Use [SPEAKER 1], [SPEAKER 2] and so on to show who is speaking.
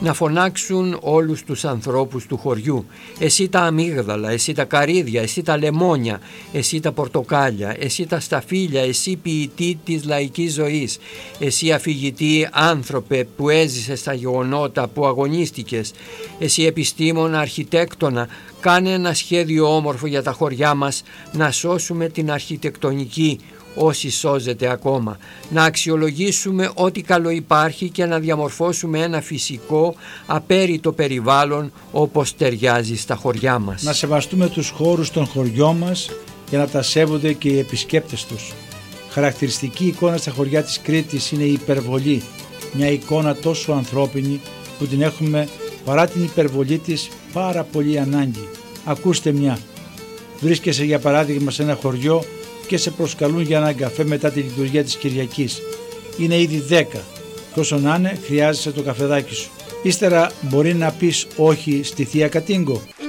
[SPEAKER 1] να φωνάξουν όλους τους ανθρώπους του χωριού. Εσύ τα αμύγδαλα, εσύ τα καρύδια, εσύ τα λεμόνια, εσύ τα πορτοκάλια, εσύ τα σταφύλια, εσύ ποιητή της λαϊκής ζωής, εσύ αφηγητή άνθρωπε που έζησε στα γεγονότα, που αγωνίστηκες, εσύ επιστήμονα, αρχιτέκτονα, κάνε ένα σχέδιο όμορφο για τα χωριά μας, να σώσουμε την αρχιτεκτονική όσοι σώζεται ακόμα, να αξιολογήσουμε ό,τι καλό υπάρχει και να διαμορφώσουμε ένα φυσικό απέριτο περιβάλλον όπως ταιριάζει στα χωριά μας.
[SPEAKER 2] Να σεβαστούμε τους χώρους των χωριών μας για να τα σέβονται και οι επισκέπτες τους. Χαρακτηριστική εικόνα στα χωριά της Κρήτης είναι η υπερβολή, μια εικόνα τόσο ανθρώπινη που την έχουμε παρά την υπερβολή της πάρα πολύ ανάγκη. Ακούστε μια. Βρίσκεσαι για παράδειγμα σε ένα χωριό και σε προσκαλούν για έναν καφέ μετά τη λειτουργία της Κυριακής. Είναι ήδη 10 και όσο να είναι χρειάζεσαι το καφεδάκι σου. Ύστερα μπορεί να πεις όχι στη Θεία Κατίνγκο.